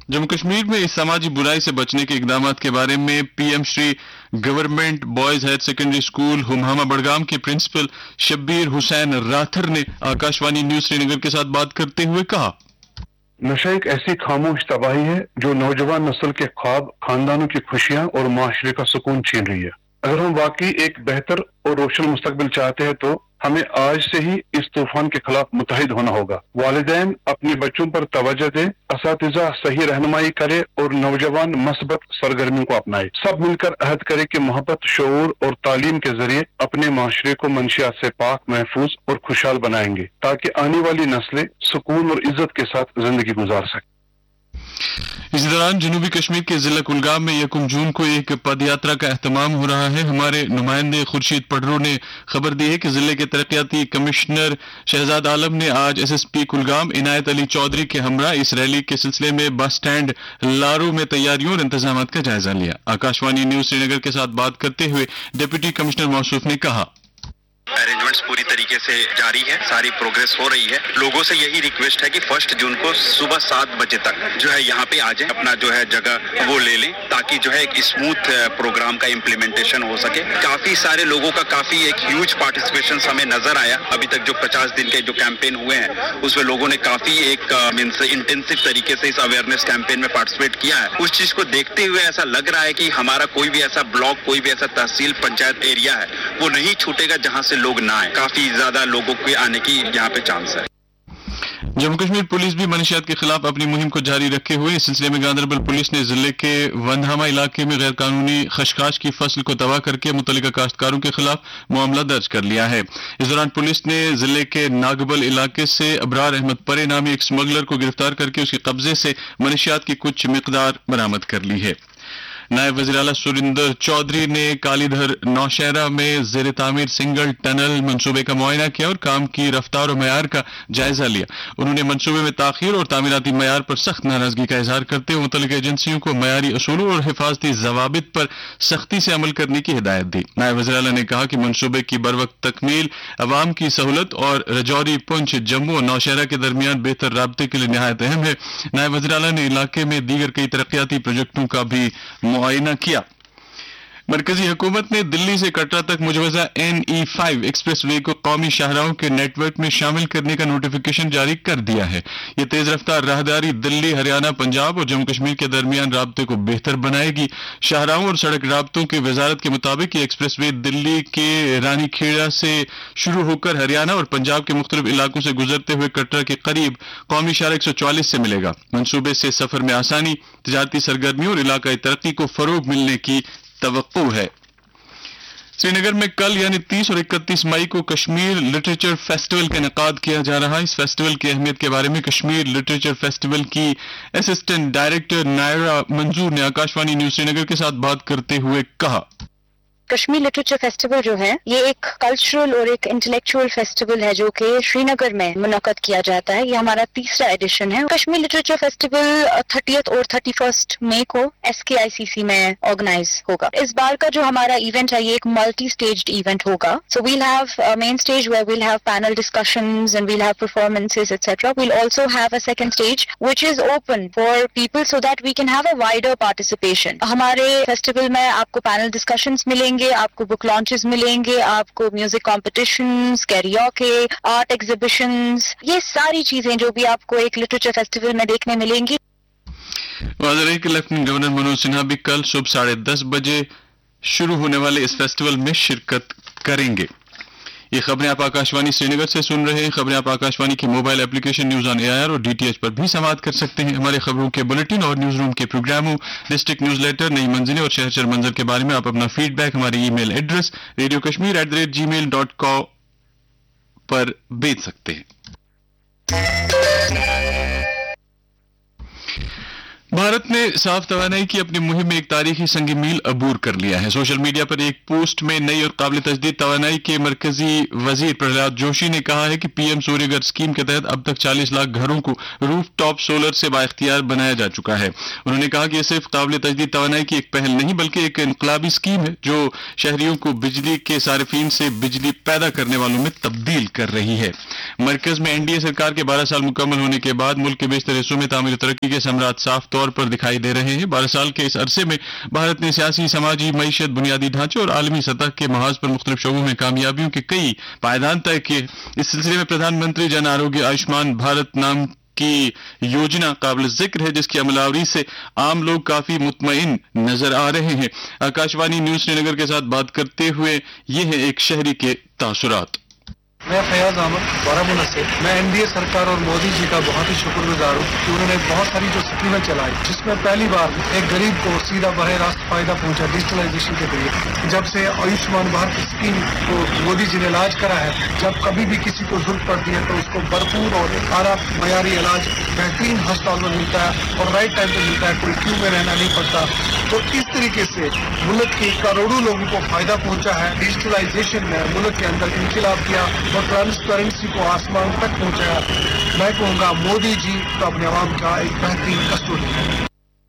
जम्मू कश्मीर में इस समाजी बुराई से बचने के इकदामात के बारे में PM Shri government boys higher secondary school Humhama Budgam के प्रिंसिपल शब्बीर हुसैन राथर ने आकाशवाणी न्यूज श्रीनगर के साथ बात करते हुए कहा, नशा एक ऐसी खामोश तबाही है जो नौजवान नस्ल के ख्वाब, खानदानों की खुशियां और माशरे का सुकून छीन रही है। अगर हम वाकई एक बेहतर और रोशन मुस्तकबिल चाहते हैं तो हमें आज से ही इस तूफान के खिलाफ मुतहिद होना होगा। वालिदैन अपने बच्चों पर तवज्जो दें, असातिज़ा सही रहनुमाई करे और नौजवान मस्बत सरगर्मियों को अपनाए। सब मिलकर अहद करें कि मोहब्बत, शऊर और तालीम के जरिए अपने माशरे को मंशियात से पाक, महफूज और खुशहाल बनाएंगे ताकि आने वाली नस्लें सुकून और इज्जत के साथ जिंदगी गुजार सकें। इसी दौरान जनूबी कश्मीर के जिला कुलगाम में 1 जून को एक पद यात्रा का एहतमाम हो रहा है। हमारे नुमाइंदे खुर्शीद पडरू ने खबर दी है कि जिले के तरक्याती कमिश्नर शहजाद आलम ने आज एसएसपी कुलगाम इनायत अली चौधरी के हमरा इस रैली के सिलसिले में बस स्टैंड लारू में तैयारियों और इंतजाम का जायजा लिया। आकाशवाणी न्यूज श्रीनगर के साथ बात करते हुए डिप्टी कमिश्नर मौसूफ ने कहा, अरेंजमेंट्स पूरी तरीके से जारी है, सारी प्रोग्रेस हो रही है। लोगों से यही रिक्वेस्ट है कि 1 जून को सुबह 7 बजे तक जो है यहाँ पे आ जाए, अपना जो है जगह वो ले लें ताकि जो है एक स्मूथ प्रोग्राम का इम्प्लीमेंटेशन हो सके। काफी सारे लोगों का काफी एक ह्यूज पार्टिसिपेशन हमें नजर आया। अभी तक जो 50 दिन के जो कैंपेन हुए हैं उसमें लोगों ने काफी एक इंटेंसिव तरीके से इस अवेयरनेस कैंपेन में पार्टिसिपेट किया है। उस चीज को देखते हुए ऐसा लग रहा है कि हमारा कोई भी ऐसा ब्लॉक, कोई भी ऐसा तहसील पंचायत एरिया है वो नहीं छूटेगा जहां से लोग ना आए। काफी ज्यादा लोगों के आने की यहाँ पे चांस है। जम्मू कश्मीर पुलिस भी मनशियात के खिलाफ अपनी मुहिम को जारी रखे हुए इस सिलसिले में गांधरबल पुलिस ने जिले के वंधामा इलाके में गैर कानूनी खशखाश की फसल को तबाह करके मुतल्लिका काश्तकारों के खिलाफ मामला दर्ज कर लिया है। इस दौरान पुलिस ने जिले के नागबल इलाके से अबरार अहमद परे नामी एक स्मगलर को गिरफ्तार करके उसके कब्जे से मनशियात की कुछ मिकदार बरामद कर ली है। नायब वज़ीर आला सुरिंदर चौधरी ने कालीधर नौशहरा में ज़ेर तामीर सिंगल टनल मंसूबे का मुआयना किया और काम की रफ्तार और मयार का जायजा लिया। उन्होंने मंसूबे में ताखीर और तामीराती मयार पर सख्त नाराजगी का इजहार करते हुए मुतल्लिका एजेंसियों को मयारी असूलों और हिफाजती जवाबित पर सख्ती से अमल करने की हिदायत दी। नायब वज़ीर आला ने कहा कि मंसूबे की बरवक्त तकमील अवाम की सहूलत और रजौरी, पुंछ, जम्मू और नौशहरा के दरमियान बेहतर राब्ते के लिए निहायत अहम है। नायब वज़ीर आला ने इलाके में दीगर कई तरक्याती प्रोजेक्टों का भी मुआयना किया। मरकजी हुकूमत ने दिल्ली से कटरा तक मुजवजा NE5 एक्सप्रेस वे को कौमी शाहराहों के नेटवर्क में शामिल करने का नोटिफिकेशन जारी कर दिया है। यह तेज रफ्तार राहदारी दिल्ली, हरियाणा, पंजाब और जम्मू कश्मीर के दरमियान राब्ते को बेहतर बनाएगी। शाहराहों और सड़क राब्तों की वजारत के मुताबिक ये एक्सप्रेस वे दिल्ली के रानीखेड़ा से शुरू होकर हरियाणा और पंजाब के मुख्तलिफ इलाकों से गुजरते हुए कटरा के करीब कौमी शाहरा 144 से मिलेगा। मंसूबे से सफर में आसानी, तजारती सरगर्मियों और इलाकाई तरक्की को फरोग मिलने की तवक्को है। श्रीनगर में कल यानी 30 और 31 मई को कश्मीर लिटरेचर फेस्टिवल का इनेकाद किया जा रहा है। इस फेस्टिवल की अहमियत के बारे में कश्मीर लिटरेचर फेस्टिवल की असिस्टेंट डायरेक्टर नायरा मंजूर ने आकाशवाणी न्यूज श्रीनगर के साथ बात करते हुए कहा, कश्मीर लिटरेचर फेस्टिवल जो है ये एक कल्चरल और एक इंटेलेक्चुअल फेस्टिवल है जो कि श्रीनगर में मुनक्कद किया जाता है। ये हमारा 3रा एडिशन है। कश्मीर लिटरेचर फेस्टिवल 30 और 31 मई को SKICC में ऑर्गेनाइज होगा। इस बार का जो हमारा इवेंट है ये एक मल्टी स्टेज्ड इवेंट होगा। So we'll have main stage where we'll have panel discussions and we'll have performances etcetera. We'll also have a second stage which is open for people so that we can have a wider participation. हमारे festival में आपको panel discussions मिलेंगे, आपको book launches मिलेंगे, आपको music competitions, karaoke, art exhibitions, ये सारी चीजें जो भी आपको एक लिटरेचर फेस्टिवल में देखने मिलेंगी। वाज़ेर के लेफ्टिनेंट गवर्नर मनोज सिन्हा भी कल सुबह 10:30 बजे शुरू होने वाले इस फेस्टिवल में शिरकत करेंगे। ये खबरें आप आकाशवाणी श्रीनगर से सुन रहे हैं। खबरें आप आकाशवाणी के mobile application news on AIR और DTH पर भी समाअत कर सकते हैं। हमारे खबरों के बुलेटिन और न्यूज रूम के प्रोग्रामों, डिस्ट्रिक्ट न्यूज लेटर, नई मंजिलें और शहर मंजर के बारे में आप अपना फीडबैक हमारे ईमेल एड्रेस radiokashmir@gmail.com पर भेज सकते हैं। भारत ने साफ तवानाई की अपनी मुहिम में एक तारीखी संग मील अबूर कर लिया है। सोशल मीडिया पर एक पोस्ट में नई और काबिल तजदीद तवानाई के मरकजी वजीर प्रहलाद जोशी ने कहा है कि PM सूर्यघर स्कीम के तहत अब तक 40 लाख घरों को रूफ टॉप सोलर से बाइख्तियार बनाया जा चुका है। उन्होंने कहा कि यह सिर्फ काबिल तजदीद तवानाई की एक पहल नहीं बल्कि एक इनकलाबी स्कीम है जो शहरियों को बिजली के सारिफीन से बिजली पैदा करने वालों में तब्दील कर रही है। मरकज में NDA सरकार के 12 साल मुकम्मल होने के बाद मुल्क के बेशतर हिस्सों में तामीर तरक्की के समरात साफ तौर तौर पर दिखाई दे रहे हैं। 12 साल के इस अरसे में भारत ने सियासी, समाजी, मईशत, बुनियादी ढांचे और आलमी सतह के महाज पर मुख्तलिफ शोबों में कामयाबियों के कई पायदान तय किए। इस सिलसिले में प्रधानमंत्री जन आरोग्य आयुष्मान भारत नाम की योजना काबिल जिक्र है, जिसकी अमलावरी से आम लोग काफी मुतमईन नजर आ रहे हैं। आकाशवाणी न्यूज श्रीनगर के साथ बात करते हुए ये है एक शहरी के तासुरात। मैं फैयाज अहमद बारामूला से। मैं एनडीए सरकार और मोदी जी का बहुत ही शुक्रगुजार हूँ कि उन्होंने बहुत सारी जो स्कीमें चलाई, जिसमें पहली बार एक गरीब को सीधा बराह रास्त फायदा पहुंचा डिजिटलाइजेशन के जरिए। जब से आयुष्मान भारत स्कीम को मोदी जी ने इलाज करा है, जब कभी भी किसी को जरूरत पड़ती है तो उसको भरपूर और आला मयारी इलाज बेहतरीन अस्पताल में मिलता है और राइट टाइम पे मिलता है, कोई क्यू में रहना नहीं पड़ता। तो इस तरीके से मुल्क के करोड़ों लोगों को फायदा पहुंचा है। डिजिटलाइजेशन ने मुल्क के अंदर इनकलाब किया और ट्रांसपेरेंसी को आसमान तक पहुंचाया। मैं कहूँगा मोदी जी तो अपने आवाम का एक बेहतरीन कस्टोडियन है।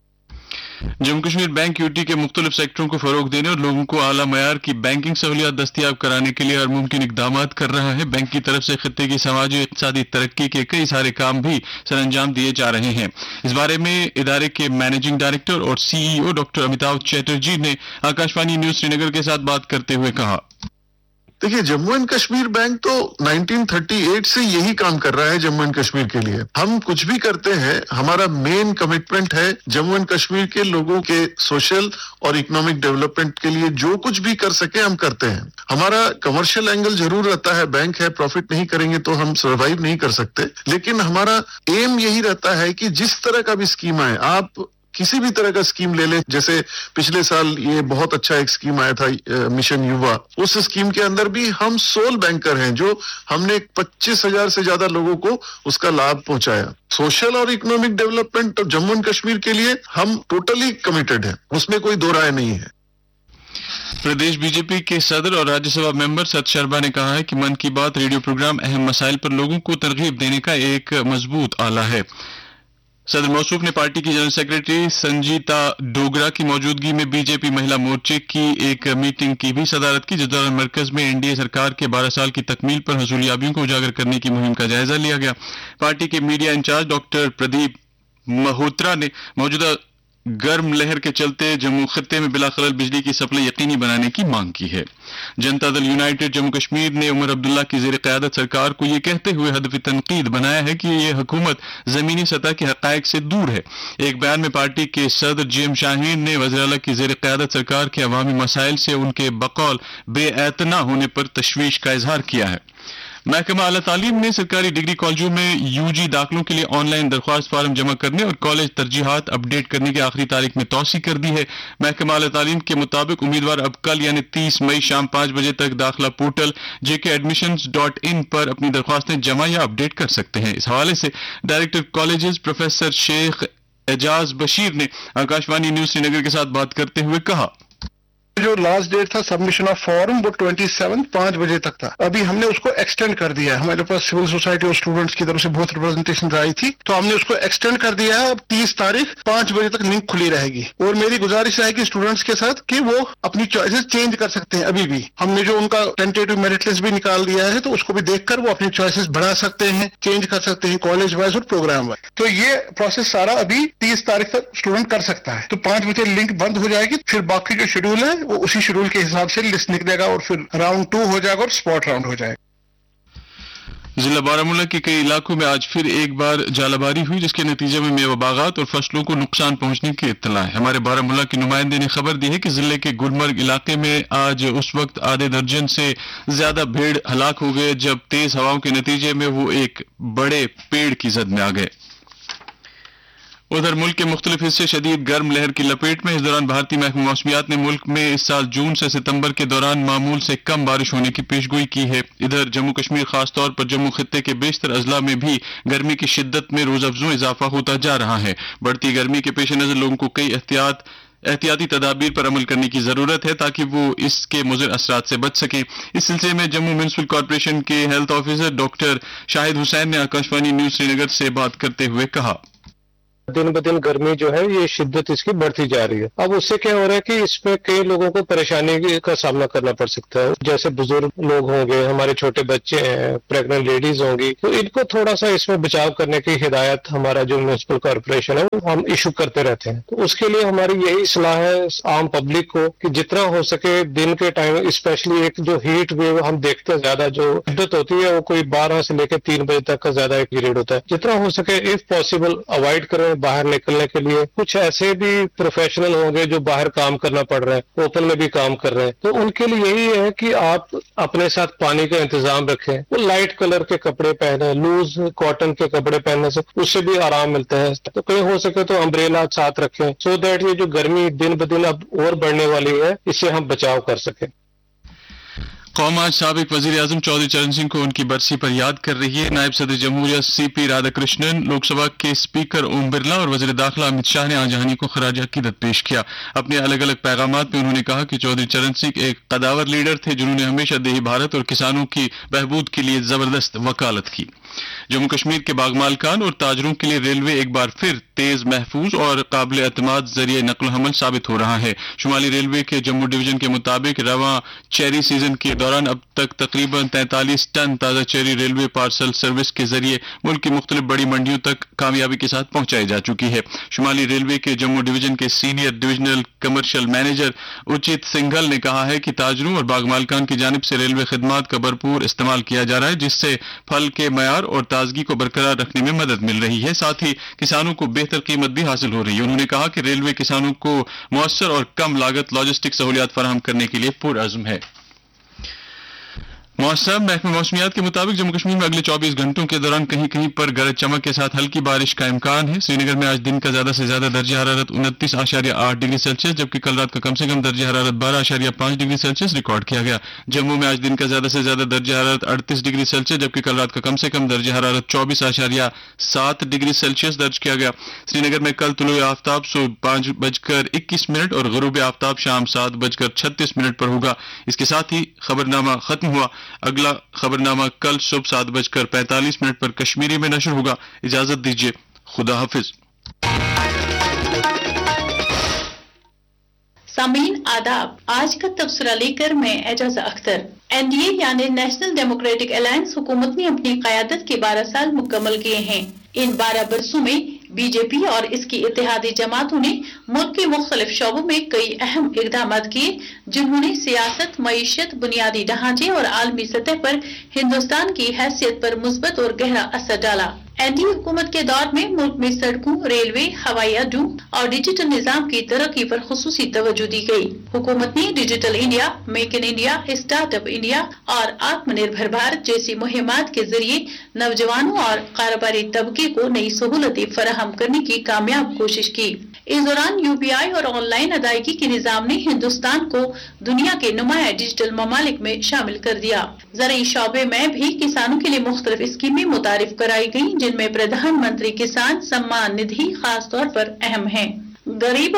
जम्मू कश्मीर बैंक यूटी के मुख्तलिफ सेक्टरों को फरोग देने और लोगों को आला मयार की बैंकिंग सहूलियात दस्तियाब कराने के लिए हर मुमकिन इकदाम कर रहा है। बैंक की तरफ से खित्ते की समाजी और इक़्तिसादी तरक्की के कई सारे काम भी सरअंजाम दिए जा रहे हैं। इस बारे में इदारे के मैनेजिंग डायरेक्टर और सीईओ डॉक्टर अमिताभ चैटर्जी ने आकाशवाणी न्यूज श्रीनगर के साथ बात करते हुए कहा, देखिए, जम्मू एंड कश्मीर बैंक तो 1938 से यही काम कर रहा है जम्मू एंड कश्मीर के लिए। हम कुछ भी करते हैं, हमारा मेन कमिटमेंट है जम्मू एंड कश्मीर के लोगों के सोशल और इकोनॉमिक डेवलपमेंट के लिए जो कुछ भी कर सके हम करते हैं। हमारा कमर्शियल एंगल जरूर रहता है, बैंक है, प्रॉफिट नहीं करेंगे तो हम सर्वाइव नहीं कर सकते, लेकिन हमारा एम यही रहता है कि जिस तरह का भी स्कीम आए, आप किसी भी तरह का स्कीम ले लें। जैसे पिछले साल ये बहुत अच्छा एक स्कीम आया था मिशन युवा, उस स्कीम के अंदर भी हम सोल बैंकर हैं जो हमने 25,000 से ज्यादा लोगों को उसका लाभ पहुंचाया। सोशल और इकोनॉमिक डेवलपमेंट तो जम्मू एंड कश्मीर के लिए हम टोटली कमिटेड हैं, उसमें कोई दो राय नहीं है। प्रदेश बीजेपी के सदर और राज्यसभा मेंबर सत शर्मा ने कहा है कि मन की बात रेडियो प्रोग्राम अहम मसाइल पर लोगों को तरगीब देने का एक मजबूत आला है। सदर मौसूफ ने पार्टी की जनरल सेक्रेटरी संजीता डोगरा की मौजूदगी में बीजेपी महिला मोर्चे की एक मीटिंग की भी सदारत की, जिस दौरान मरकज में एनडीए सरकार के 12 साल की तकमील पर हसूलियाबियों को उजागर करने की मुहिम का जायजा लिया गया। पार्टी के media in charge doctor Pradeep Malhotra ने मौजूदा गर्म लहर के चलते जम्मू खित्ते में बिलाखलल बिजली की सप्लाई यकीनी बनाने की मांग की है। जनता दल यूनाइटेड जम्मू कश्मीर ने उमर अब्दुल्ला की ज़ेर क़यादत सरकार को यह कहते हुए हदफ तनकीद बनाया है कि यह हुकूमत जमीनी सतह के हक़ाइक़ से दूर है। एक बयान में पार्टी के सदर जीएम शाहीन ने वज़ीर आला की ज़ेर क़यादत सरकार के अवामी मसाइल से उनके बकौल बेएतना होने पर तशवीश का इजहार किया है। महकमा आला तालीम ने सरकारी डिग्री कॉलेजों में यूजी दाखिलों के लिए ऑनलाइन दरख्वास्त फार्म जमा करने और कॉलेज तरजीहात अपडेट करने की आखिरी तारीख में तौसी कर दी है। महकमा आला तालीम के मुताबिक उम्मीदवार अब कल यानी 30 मई शाम 5 बजे तक दाखिला पोर्टल jkadmissions.in पर अपनी दरख्वास्तें जमा या अपडेट कर सकते हैं। इस हवाले से director colleges professor Sheikh Ejaz Bashir ने आकाशवाणी न्यूज श्रीनगर के साथ बात करते हुए कहा, जो लास्ट डेट था सबमिशन ऑफ फॉर्म वो 27 5 बजे तक था। अभी हमने उसको एक्सटेंड कर दिया है। हमारे पास सिविल सोसाइटी और स्टूडेंट्स की तरफ से बहुत रिप्रेजेंटेशन आई थी, तो हमने उसको एक्सटेंड कर दिया है। अब 30 तारीख 5 बजे तक लिंक खुली रहेगी। और मेरी गुजारिश रहेगी स्टूडेंट्स के साथ कि वो अपनी चॉइसेस चेंज कर सकते हैं। अभी भी हमने जो उनका टेंटेटिव मेरिट लिस्ट भी निकाल दिया है, तो उसको भी देखकर वो अपनी चॉइसेस बढ़ा सकते हैं, चेंज कर सकते हैं कॉलेज वाइज और प्रोग्राम वाइज। तो ये प्रोसेस सारा अभी 30 तारीख तक स्टूडेंट कर सकता है। तो 5 बजे लिंक बंद हो जाएगी, फिर बाकी जो शेड्यूल है वो उसी शेड्यूल के हिसाब से लिस्ट निकलेगा और फिर राउंड 2 हो जाएगा और स्पॉट राउंड हो जाएगा। जिला बारामूला के कई इलाकों में आज फिर एक बार जालाबारी हुई, जिसके नतीजे में मेवा बागात और फसलों को नुकसान पहुंचने की इत्तला है। हमारे बारामूला के नुमाइंदे ने खबर दी है कि जिले के गुलमर्ग इलाके में आज उस वक्त आधे दर्जन से ज्यादा भेड़ हलाक हो गए जब तेज हवाओं के नतीजे में वो एक बड़े पेड़ की जद में आ गए। उधर मुल्क के मुख्तलिफ हिस्से शदीद गर्म लहर की लपेट में। इस दौरान भारतीय महकमा मौसमियात ने मुल्क में इस साल जून से सितंबर के दौरान मामूल से कम बारिश होने की पेशगोई की है। इधर जम्मू कश्मीर खासतौर पर जम्मू खित्ते के बेशतर अजला में भी गर्मी की शिद्दत में रोज अफजों इजाफा होता जा रहा है। बढ़ती गर्मी के पेश नजर लोगों को कई एहतियाती तदाबीर पर अमल करने की जरूरत है ताकि वो इसके मुज़र असरात से बच सकें। इस सिलसिले में जम्मू म्युनिसिपल कॉर्पोरेशन के health officer doctor Shahid Hussain ने आकाशवाणी न्यूज श्रीनगर से बात करते हुए कहा, दिन ब दिन गर्मी जो है ये शिद्दत इसकी बढ़ती जा रही है। अब उससे क्या हो रहा है कि इसमें कई लोगों को परेशानी का सामना करना पड़ सकता है, जैसे बुजुर्ग लोग होंगे, हमारे छोटे बच्चे हैं, प्रेग्नेंट लेडीज होंगी, तो इनको थोड़ा सा इसमें बचाव करने की हिदायत हमारा जो म्युनिसिपल कॉर्पोरेशन है वो हम इशू करते रहते हैं। तो उसके लिए हमारी यही सलाह है आम पब्लिक को कि जितना हो सके दिन के टाइम, स्पेशली एक जो हीट वेव हम देखते हैं ज्यादा जो शिद्दत होती है वो कोई 12 से लेकर 3 बजे तक का ज्यादा एक पीरियड होता है, जितना हो सके इफ पॉसिबल अवॉइड करें बाहर निकलने के लिए। कुछ ऐसे भी प्रोफेशनल होंगे जो बाहर काम करना पड़ रहा है, ओपन में भी काम कर रहे हैं, तो उनके लिए यही है कि आप अपने साथ पानी का इंतजाम रखें, वो लाइट कलर के कपड़े पहने, लूज कॉटन के कपड़े पहनने से उससे भी आराम मिलता है। तो कहीं हो सके तो अम्ब्रेला साथ रखें, सो दैट ये जो गर्मी दिन ब दिन अब और बढ़ने वाली है इससे हम बचाव कर सकें। कौम आज साबिक वजीर आजम चौधरी चरण सिंह को उनकी बरसी पर याद कर रही है। नायब सदर जमहूरिया CP राधाकृष्णन, लोकसभा के स्पीकर ओम बिरला और वजीर दाखिला अमित शाह ने आजहानी को खराज अकीदत पेश किया। अपने अलग अलग पैगामात में उन्होंने कहा कि चौधरी चरण सिंह एक कदावर लीडर थे जिन्होंने हमेशा देही भारत और किसानों की बहबूद के लिए जबरदस्त वकालत की। जम्मू कश्मीर के बागमालकान और ताजरों के लिए रेलवे एक बार फिर तेज, महफूज और काबिल एतमाद जरिए नकल हमल साबित हो रहा है। शुमाली रेलवे के जम्मू डिवीजन के मुताबिक रवां चेरी सीजन के दौरान अब तक तकरीबन 43 टन ताज़ा चेरी रेलवे पार्सल सर्विस के जरिए मुल्क की मुख्तलिफ बड़ी मंडियों तक कामयाबी के साथ पहुंचाई जा चुकी है। शुमाली रेलवे के जम्मू डिवीजन के सीनियर डिविजनल कमर्शियल मैनेजर उचित सिंघल ने कहा है कि ताजरों और बागमालकान की जानिब से रेलवे खिदमात का भरपूर इस्तेमाल किया जा रहा है, जिससे फल के मयार और ताजगी को बरकरार रखने में मदद मिल रही है। साथ ही किसानों को बेहतर कीमत भी हासिल हो रही है। उन्होंने कहा कि रेलवे किसानों को मुअस्सर और कम लागत लॉजिस्टिक सहूलियात फराहम करने के लिए पुरअज़्म है। महकमा मौसमियात के मुताबिक जम्मू कश्मीर में अगले 24 घंटों के दौरान कहीं कहीं पर गरज चमक के साथ हल्की बारिश का इम्कान है। श्रीनगर में आज दिन का ज्यादा से ज्यादा दर्जा हरारत 29.8 डिग्री सेल्सियस जबकि कल रात का कम से कम दर्जा हरारत 12.5 डिग्री सेल्सियस रिकॉर्ड किया गया। जम्मू में आज दिन का ज्यादा से ज्यादा दर्जा हरारत 38 डिग्री सेल्सियस जबकि कल रात का कम से कम दर्जा हरारत 24.7 डिग्री सेल्सियस दर्ज किया गया। श्रीनगर में कल तुलुए आफ्ताब सुबह 5:21 और गुरूब आफ्ताब शाम 7:36 पर होगा। इसके साथ ही खबरनामा खत्म हुआ। अगला खबरनामा कल सुबह 7:45 पर कश्मीरी में नशर होगा। इजाजत दीजिए, खुदा हाफिज। सामीन आदाब, आज का तबसरा लेकर मैं एजाजा अख्तर। NDA यानी नेशनल डेमोक्रेटिक अलायंस हुकूमत ने अपनी क़यादत के 12 साल मुकम्मल किए हैं। इन 12 बरसों में BJP और इसकी इत्तेहादी जमातों ने मुल्क के मुख्तलिफ शोबों में कई अहम इक़दाम किए जिन्होंने सियासत, मईशत, बुनियादी ढांचे और आलमी सतह पर हिंदुस्तान की हैसियत पर मुस्बत और गहरा असर डाला। NDA हुकूमत के दौर में मुल्क में सड़कों, रेलवे, हवाई अड्डों और डिजिटल निजाम की तरक्की पर खुसूसी तवज्जो दी गई। हुकूमत ने digital India, make in India, startup India और आत्मनिर्भर भारत जैसी मुहिमात के जरिए नौजवानों और कारोबारी तबके को नई सहूलतें फराहम करने की कामयाब कोशिश की। इस दौरान UPI और ऑनलाइन अदायगी के निजाम ने हिंदुस्तान को दुनिया के नुमाया डिजिटल ममालिक में शामिल कर दिया। ज़राई शौबे में भी किसानों के लिए मुख्तलिफ स्कीमें मुतारिफ कराई गयी जिनमें प्रधानमंत्री किसान सम्मान निधि खास तौर पर अहम है। गरीब